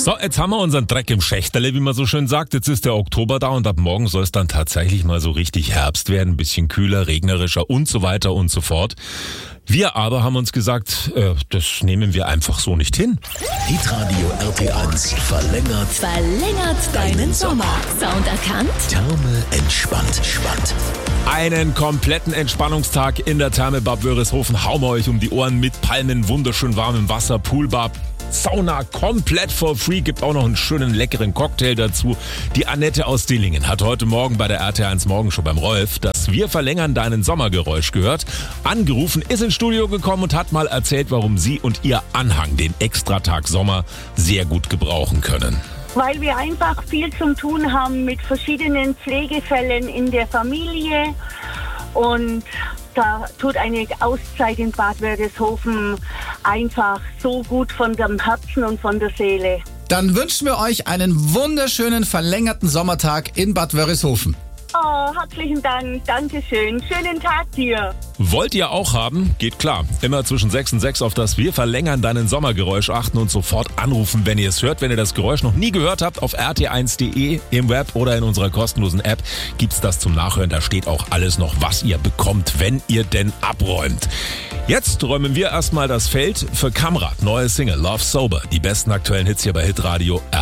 So, jetzt haben wir unseren Dreck im Schächterle, wie man so schön sagt. Jetzt ist der Oktober da und ab morgen soll es dann tatsächlich mal so richtig Herbst werden. Ein bisschen kühler, regnerischer und so weiter und so fort. Wir aber haben uns gesagt, das nehmen wir einfach so nicht hin. Hitradio RT1 verlängert deinen Sommer. Sound erkannt? Therme entspannt. Einen kompletten Entspannungstag in der Therme Bad Wörishofen hauen wir euch um die Ohren mit Palmen, wunderschön warmem Wasser, Poolbar, Sauna komplett for free, gibt auch noch einen schönen leckeren Cocktail dazu. Die Annette aus Dillingen hat heute Morgen bei der RT1 Morgenshow beim Rolf das Wir verlängern deinen Sommergeräusch gehört, angerufen, ist ins Studio gekommen und hat mal erzählt, warum sie und ihr Anhang den Extratag Sommer sehr gut gebrauchen können. Weil wir einfach viel zum tun haben mit verschiedenen Pflegefällen in der Familie und da tut eine Auszeit in Bad Wörishofen einfach so gut von dem Herzen und von der Seele. Dann wünschen wir euch einen wunderschönen verlängerten Sommertag in Bad Wörishofen. Oh, herzlichen Dank, Dankeschön. Schönen Tag dir. Wollt ihr auch haben? Geht klar. Immer zwischen 6 und 6 auf das Wir verlängern deinen Sommergeräusch achten und sofort anrufen, wenn ihr es hört. Wenn ihr das Geräusch noch nie gehört habt, auf rt1.de im Web oder in unserer kostenlosen App gibt's das zum Nachhören. Da steht auch alles noch, was ihr bekommt, wenn ihr denn abräumt. Jetzt räumen wir erstmal das Feld für Kamrat. Neue Single Love Sober. Die besten aktuellen Hits hier bei Hitradio